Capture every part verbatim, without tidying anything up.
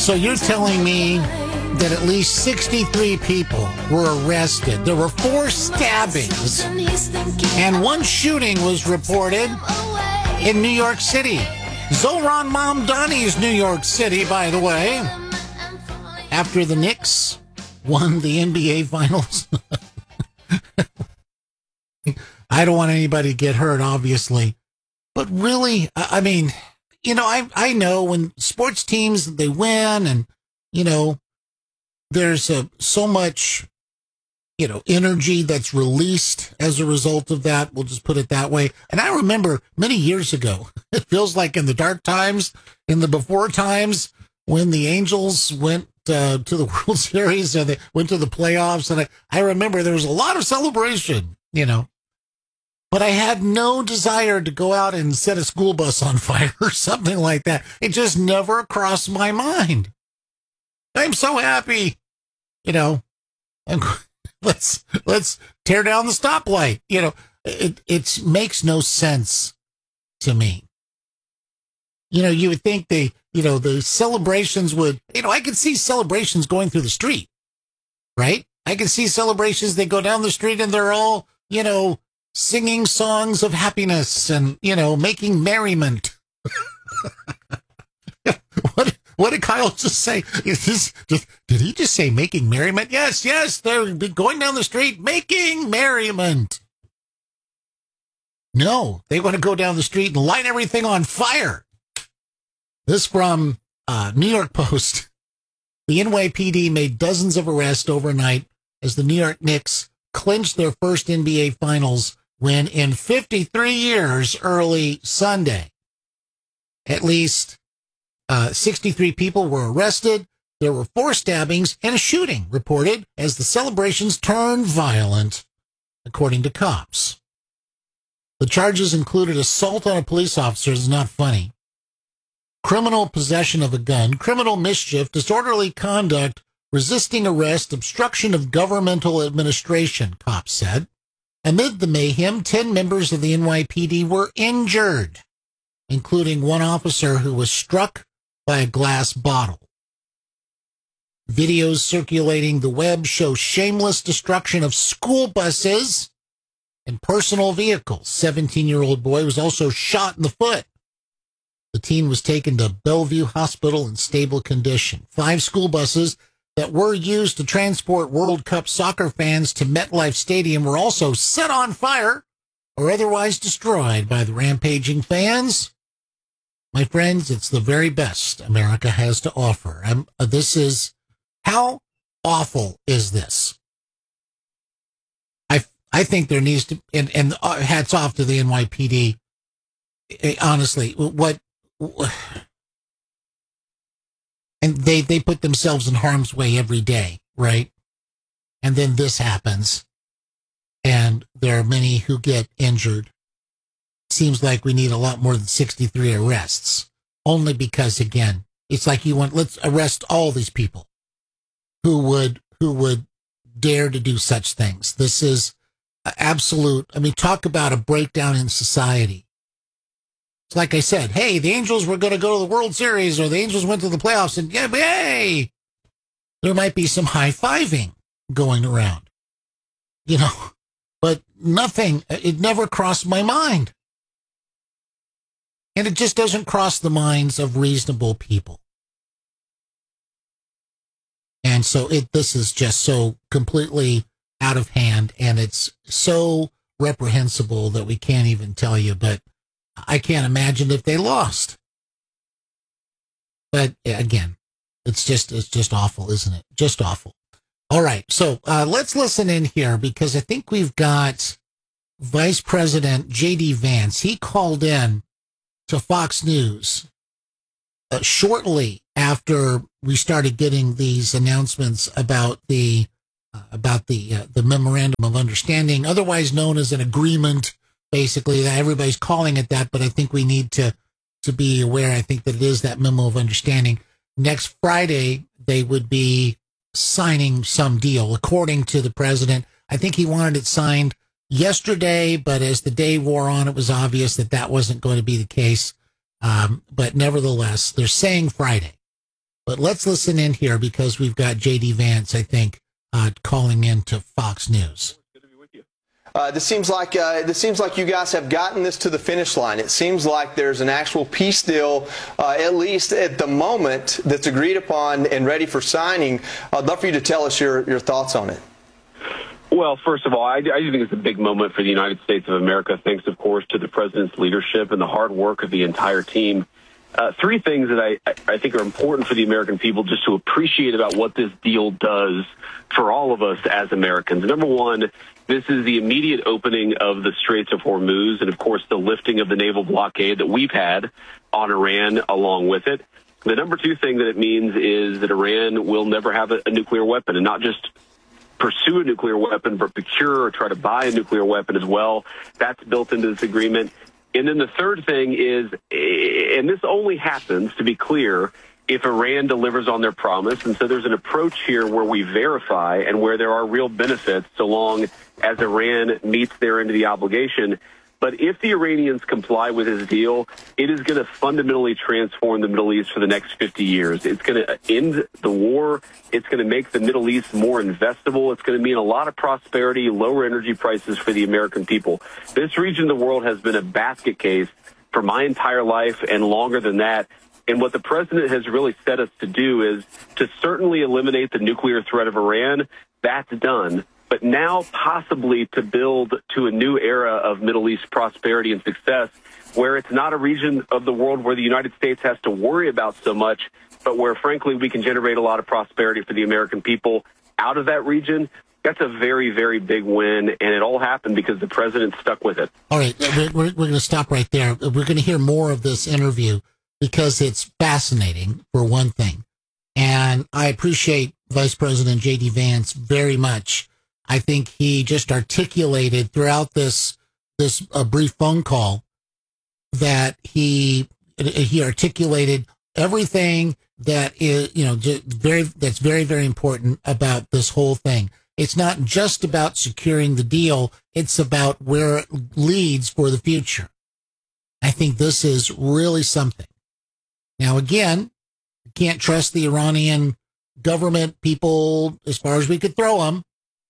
So you're telling me that at least sixty-three people were arrested. There were four stabbings, and one shooting was reported in New York City. Zoran Mamdani's New York City, by the way, after the Knicks won the N B A Finals. I don't want anybody to get hurt, obviously. But really, I mean, you know, I I know when sports teams, they win and, you know, there's a, so much, you know, energy that's released as a result of that. We'll just put it that way. And I remember many years ago, it feels like in the dark times, in the before times, when the Angels went uh, to the World Series and they went to the playoffs. And I, I remember there was a lot of celebration, you know. But I had no desire to go out and set a school bus on fire or something like that. It just never crossed my mind. I'm so happy, you know, and let's, let's tear down the stoplight. You know, it, it makes no sense to me. You know, you would think they, you know, the celebrations would, you know, I could see celebrations going through the street, right? I can see celebrations. They go down the street and they're all, you know, singing songs of happiness and, you know, making merriment. What what did Kyle just say? Is this, just, did he just say making merriment? Yes, yes, they're going down the street making merriment. No, they want to go down the street and light everything on fire. This from uh, New York Post. The N Y P D made dozens of arrests overnight as the New York Knicks clinched their first N B A Finals win in fifty-three years early Sunday. At least uh, sixty-three people were arrested. There were four stabbings and a shooting reported as the celebrations turned violent, according to cops. The charges included assault on a police officer. It's not funny. Criminal possession of a gun, criminal mischief, disorderly conduct, resisting arrest, obstruction of governmental administration, cops said. Amid the mayhem, ten members of the N Y P D were injured, including one officer who was struck by a glass bottle. Videos circulating the web show shameless destruction of school buses and personal vehicles. seventeen-year-old boy was also shot in the foot. The teen was taken to Bellevue Hospital in stable condition. Five school buses that were used to transport World Cup soccer fans to MetLife Stadium were also set on fire or otherwise destroyed by the rampaging fans. My friends, it's the very best America has to offer. I'm, uh, this is, how awful is this? I I think there needs to, and, and uh, hats off to the N Y P D. Uh, honestly, what, and they, they put themselves in harm's way every day, right? And then this happens, and there are many who get injured. Seems like we need a lot more than sixty-three arrests, only because, again, it's like you want, let's arrest all these people who would, who would dare to do such things. This is absolute, I mean, talk about a breakdown in society. It's like I said, hey, the Angels were going to go to the World Series, or the Angels went to the playoffs, and yeah, yay! There might be some high-fiving going around, you know, but nothing, it never crossed my mind. And it just doesn't cross the minds of reasonable people. And so it, this is just so completely out of hand, and it's so reprehensible that we can't even tell you, but I can't imagine if they lost. But again, it's just, it's just awful, isn't it? Just awful. All right. So uh, let's listen in here, because I think we've got Vice President J D Vance. He called in to Fox News uh, shortly after we started getting these announcements about the, uh, about the, uh, the memorandum of understanding, otherwise known as an agreement. Basically, that everybody's calling it that, but I think we need to, to be aware. I think that it is that memo of understanding. Next Friday, they would be signing some deal, according to the president. I think he wanted it signed yesterday, but as the day wore on, it was obvious that that wasn't going to be the case. Um, but nevertheless, they're saying Friday. But let's listen in here because we've got J D Vance, I think, uh, calling in to Fox News. Uh, this seems like uh, this seems like you guys have gotten this to the finish line. It seems like there's an actual peace deal, uh, at least at the moment, that's agreed upon and ready for signing. I'd love for you to tell us your, your thoughts on it. Well, first of all, I, I do think it's a big moment for the United States of America, thanks, of course, to the president's leadership and the hard work of the entire team. Uh, three things that I, I think are important for the American people just to appreciate about what this deal does for all of us as Americans. Number one, this is the immediate opening of the Straits of Hormuz and, of course, the lifting of the naval blockade that we've had on Iran along with it. The number two thing that it means is that Iran will never have a, a nuclear weapon, and not just pursue a nuclear weapon, but procure or try to buy a nuclear weapon as well. That's built into this agreement. And then the third thing is, and this only happens, to be clear, if Iran delivers on their promise. And so there's an approach here where we verify and where there are real benefits so long as Iran meets their end of the obligation. But if the Iranians comply with this deal, it is going to fundamentally transform the Middle East for the next fifty years. It's going to end the war. It's going to make the Middle East more investable. It's going to mean a lot of prosperity, lower energy prices for the American people. This region of the world has been a basket case for my entire life and longer than that. And what the president has really set us to do is to certainly eliminate the nuclear threat of Iran. That's done. But now possibly to build to a new era of Middle East prosperity and success, where it's not a region of the world where the United States has to worry about so much, but where, frankly, we can generate a lot of prosperity for the American people out of that region. That's a very, very big win, and it all happened because the president stuck with it. All right, we're, we're, we're going to stop right there. We're going to hear more of this interview because it's fascinating, for one thing. And I appreciate Vice President J D Vance very much. I think he just articulated throughout this this uh, brief phone call that he he articulated everything that is, you know, very that's very, very important about this whole thing. It's not just about securing the deal. It's about where it leads for the future. I think this is really something. Now, again, you can't trust the Iranian government people as far as we could throw them.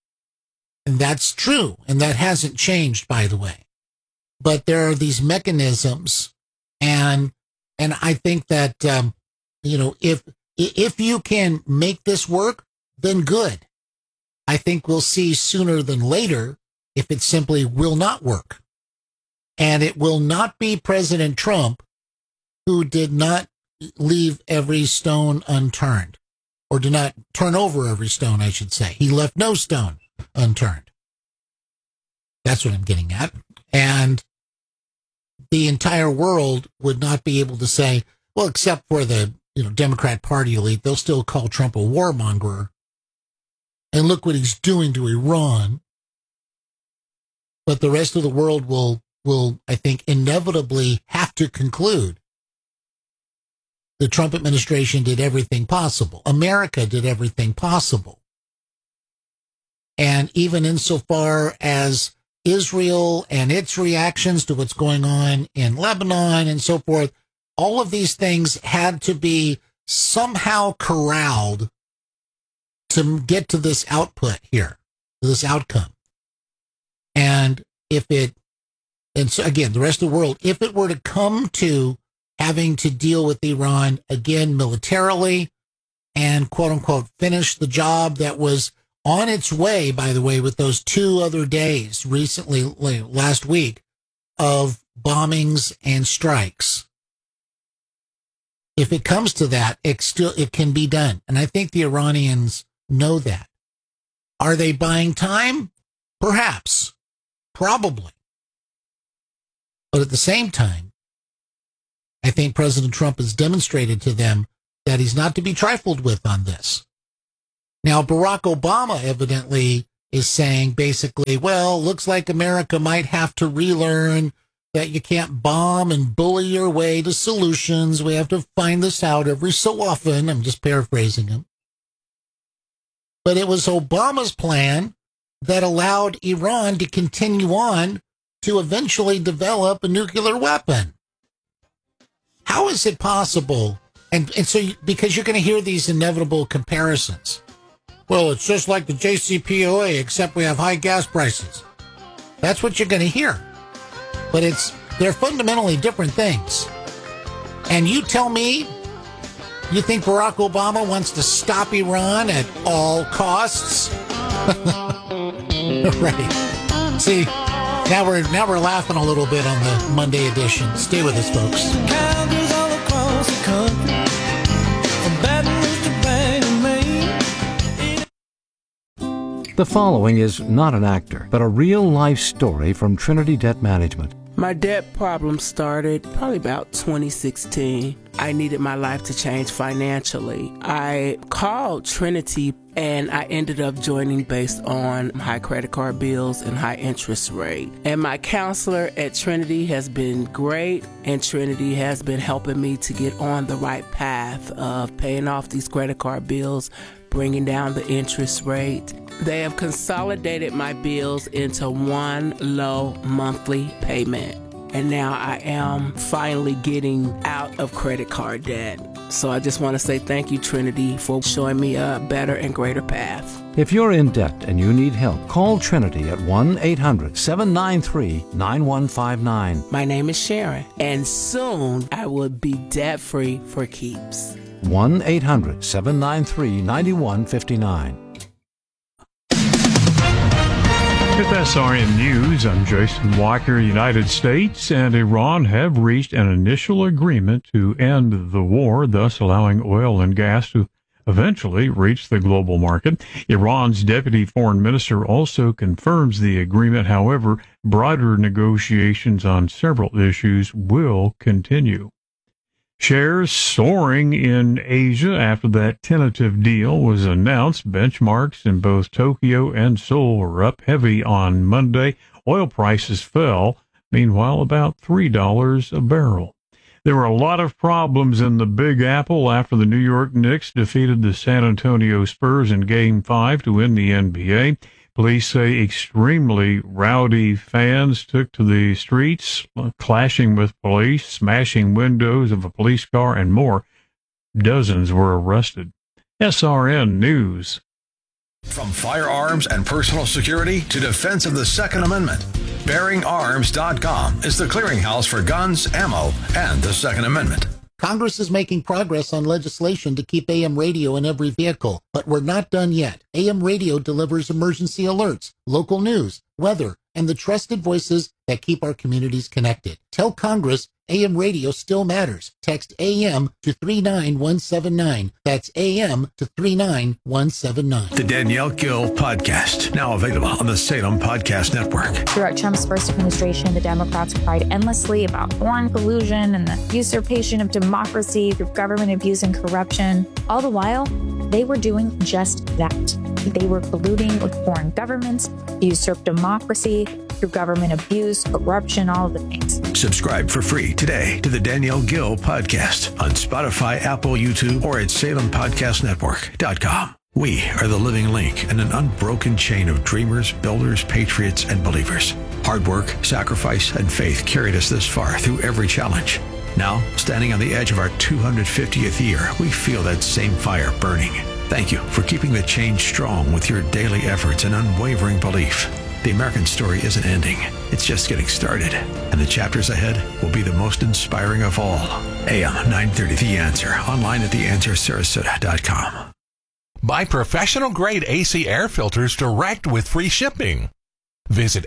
And that's true. And that hasn't changed, by the way. But there are these mechanisms. And, and I think that, um, you know, if, if you can make this work, then good. I think we'll see sooner than later if it simply will not work. And it will not be President Trump who did not leave every stone unturned, or did not turn over every stone, I should say. He left no stone unturned. That's what I'm getting at. And the entire world would not be able to say, well, except for the, you know, Democrat Party elite, they'll still call Trump a warmonger. And look what he's doing to Iran. But the rest of the world will, will, I think, inevitably have to conclude the Trump administration did everything possible. America did everything possible. And even insofar as Israel and its reactions to what's going on in Lebanon and so forth, all of these things had to be somehow corralled to get to this output here, this outcome. And if it, and so again, the rest of the world, if it were to come to having to deal with Iran again militarily and quote unquote finish the job that was on its way, by the way, with those two other days recently, last week, of bombings and strikes. If it comes to that, it still, it can be done. And I think the Iranians know that. Are they buying time? Perhaps. Probably. But at the same time, I think President Trump has demonstrated to them that he's not to be trifled with on this. Now, Barack Obama evidently is saying basically, well, looks like America might have to relearn that you can't bomb and bully your way to solutions. We have to find this out every so often. I'm just paraphrasing him. But it was Obama's plan that allowed Iran to continue on to eventually develop a nuclear weapon. How is it possible, And, and so, you, because you're going to hear these inevitable comparisons. Well, it's just like the J C P O A, except we have high gas prices. That's what you're going to hear. But it's they're fundamentally different things. And you tell me, you think Barack Obama wants to stop Iran at all costs? Right. See, now we're now we're laughing a little bit on the Monday edition. Stay with us, folks. Counties all across the country, from Baton Rouge to Bangor, Maine. The following is not an actor, but a real-life story from Trinity Debt Management. My debt problem started probably about twenty sixteen. I needed my life to change financially. I called Trinity and I ended up joining based on high credit card bills and high interest rate. And my counselor at Trinity has been great, and Trinity has been helping me to get on the right path of paying off these credit card bills, bringing down the interest rate. They have consolidated my bills into one low monthly payment. And now I am finally getting out of credit card debt. So I just want to say thank you, Trinity, for showing me a better and greater path. If you're in debt and you need help, call Trinity at one eight hundred seven nine three nine one five nine. My name is Sharon, and soon I will be debt-free for keeps. one eight hundred seven nine three nine one five nine. With S R N News, I'm Jason Walker. United States and Iran have reached an initial agreement to end the war, thus allowing oil and gas to eventually reach the global market. Iran's deputy foreign minister also confirms the agreement. However, broader negotiations on several issues will continue. Shares soaring in Asia after that tentative deal was announced. Benchmarks in both Tokyo and Seoul were up heavy on Monday. Oil prices fell, meanwhile, about three dollars a barrel. There were a lot of problems in the Big Apple after the New York Knicks defeated the San Antonio Spurs in Game five to win the N B A. Police say extremely rowdy fans took to the streets, clashing with police, smashing windows of a police car, and more. Dozens were arrested. S R N News. From firearms and personal security to defense of the Second Amendment, bearing arms dot com is the clearinghouse for guns, ammo, and the Second Amendment. Congress is making progress on legislation to keep A M radio in every vehicle, but we're not done yet. A M radio delivers emergency alerts, local news, weather, and the trusted voices that keep our communities connected. Tell Congress A M radio still matters. Text A M to three nine one seven nine. That's A M to three nine one seven nine. The Danielle Gill Podcast, now available on the Salem Podcast Network. Throughout Trump's first administration, the Democrats cried endlessly about foreign collusion and the usurpation of democracy through government abuse and corruption. All the while, they were doing just that. They were colluding with foreign governments to usurp democracy through government abuse, corruption, all of the things. Subscribe for free today to the Danielle Gill Podcast on Spotify, Apple, YouTube, or at salem podcast network dot com. We are the living link in an unbroken chain of dreamers, builders, patriots, and believers. Hard work, sacrifice, and faith carried us this far through every challenge. Now, standing on the edge of our two hundred fiftieth year, we feel that same fire burning. Thank you for keeping the change strong with your daily efforts and unwavering belief. The American story isn't ending. It's just getting started. And the chapters ahead will be the most inspiring of all. A M nine thirty The Answer. Online at the answer sarasota dot com. Buy professional-grade A C air filters direct with free shipping. Visit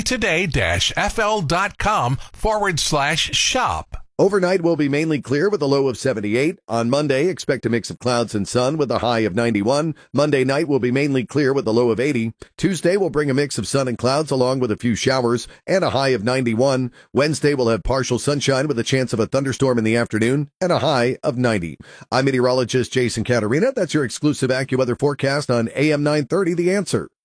actoday-fl.com forward slash shop. Overnight will be mainly clear with a low of seventy-eight. On Monday, expect a mix of clouds and sun with a high of ninety-one. Monday night will be mainly clear with a low of eighty. Tuesday will bring a mix of sun and clouds along with a few showers and a high of ninety-one. Wednesday will have partial sunshine with a chance of a thunderstorm in the afternoon and a high of ninety. I'm meteorologist Jason Caterina. That's your exclusive AccuWeather forecast on A M nine thirty The Answer.